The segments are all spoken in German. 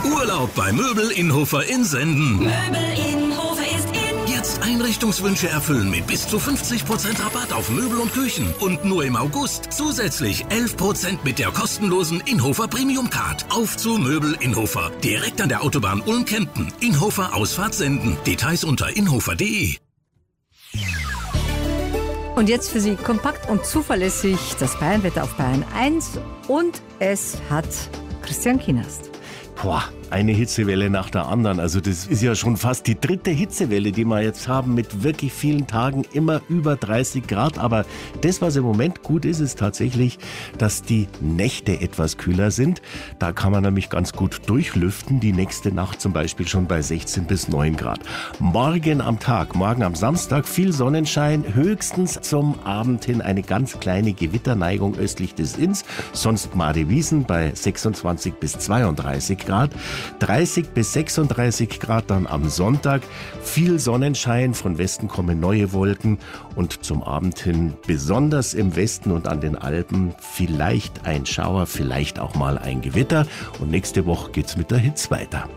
Urlaub bei Möbel Inhofer in Senden. Möbel Inhofer ist in. Jetzt Einrichtungswünsche erfüllen mit bis zu 50% Rabatt auf Möbel und Küchen. Und nur im August zusätzlich 11% mit der kostenlosen Inhofer Premium Card. Auf zu Möbel Inhofer. Direkt an der Autobahn Ulm-Kempten. Inhofer Ausfahrt Senden. Details unter inhofer.de. Und jetzt für Sie kompakt und zuverlässig das Bayernwetter auf Bayern 1. Und es hat Christian Kienast. Boah, eine Hitzewelle nach der anderen. Also das ist ja schon fast die dritte Hitzewelle, die wir jetzt haben, mit wirklich vielen Tagen immer über 30 Grad. Aber das, was im Moment gut ist, ist tatsächlich, dass die Nächte etwas kühler sind. Da kann man nämlich ganz gut durchlüften. Die nächste Nacht zum Beispiel schon bei 16 bis 9 Grad. Morgen am Samstag viel Sonnenschein, höchstens zum Abend hin eine ganz kleine Gewitterneigung östlich des Inns. Sonst Madewiesen bei 26 bis 32 Grad. 30 bis 36 Grad dann am Sonntag. Viel Sonnenschein, von Westen kommen neue Wolken und zum Abend hin besonders im Westen und an den Alpen vielleicht ein Schauer, vielleicht auch mal ein Gewitter. Und nächste Woche geht's mit der Hitze weiter.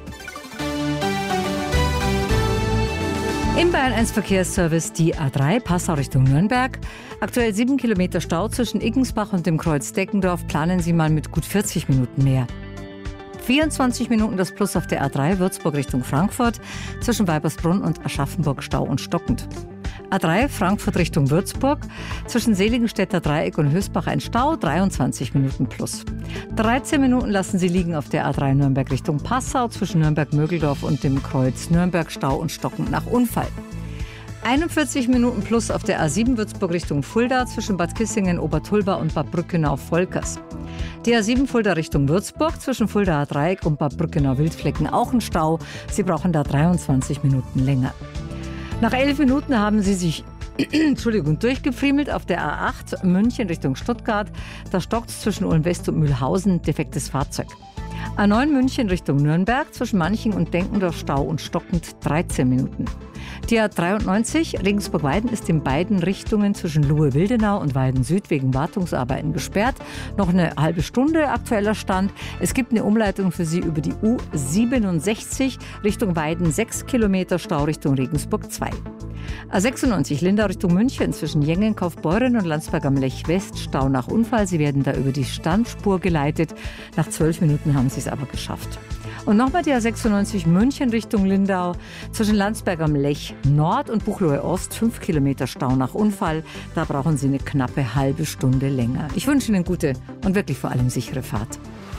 Im Bayern 1 Verkehrsservice die A3 Passau Richtung Nürnberg. Aktuell 7 Kilometer Stau zwischen Iggensbach und dem Kreuz Deckendorf. Planen Sie mal mit gut 40 Minuten mehr. 24 Minuten das Plus auf der A3 Würzburg Richtung Frankfurt. Zwischen Weibersbrunn und Aschaffenburg Stau und stockend. A3 Frankfurt Richtung Würzburg. Zwischen Seligenstädter Dreieck und Hösbach ein Stau, 23 Minuten plus. 13 Minuten lassen Sie liegen auf der A3 Nürnberg Richtung Passau. Zwischen Nürnberg-Mögeldorf und dem Kreuz Nürnberg Stau und stockend nach Unfall. 41 Minuten plus auf der A7 Würzburg Richtung Fulda. Zwischen Bad Kissingen, Obertulba und Bad Brückenau-Volkers. Die A7 Fulda Richtung Würzburg, zwischen Fuldaer Dreieck und Bad Brückenau-Wildflecken auch ein Stau. Sie brauchen da 23 Minuten länger. Nach 11 Minuten haben Sie sich durchgefriemelt auf der A8 München Richtung Stuttgart. Da stockt es zwischen Ulm-West und Mühlhausen, defektes Fahrzeug. A9 München Richtung Nürnberg, zwischen Manching und Denkendorf Stau und stockend 13 Minuten. Die A93 Regensburg-Weiden ist in beiden Richtungen zwischen Luhe-Wildenau und Weiden-Süd wegen Wartungsarbeiten gesperrt. Noch eine halbe Stunde aktueller Stand. Es gibt eine Umleitung für Sie über die U67 Richtung Weiden, 6 Kilometer Stau Richtung Regensburg 2. A96 Lindau Richtung München zwischen Jengen, Kaufbeuren und Landsberg am Lech West Stau nach Unfall. Sie werden da über die Standspur geleitet. Nach 12 Minuten haben Sie es aber geschafft. Und nochmal die A96 München Richtung Lindau. Zwischen Landsberg am Lech Nord und Buchloe Ost 5 Kilometer Stau nach Unfall. Da brauchen Sie eine knappe halbe Stunde länger. Ich wünsche Ihnen gute und wirklich vor allem sichere Fahrt.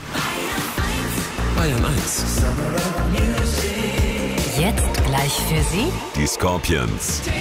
Bayern 1. Jetzt gleich für Sie Die Scorpions.